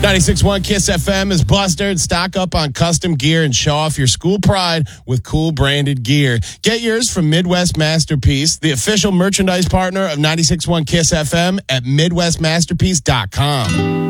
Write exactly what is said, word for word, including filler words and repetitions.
ninety-six point one Kiss F M is Bustered. Stock up on custom gear and show off your school pride with cool branded gear. Get yours from Midwest Masterpiece, the official merchandise partner of ninety-six point one Kiss F M at midwest masterpiece dot com.